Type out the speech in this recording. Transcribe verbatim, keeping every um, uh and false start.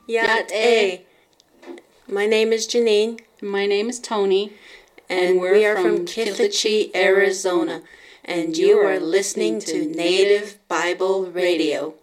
Yat A. My name is Janine. My name is Tony. And, and we are from Kithlichi, Arizona. And you are listening to Native Bible Radio.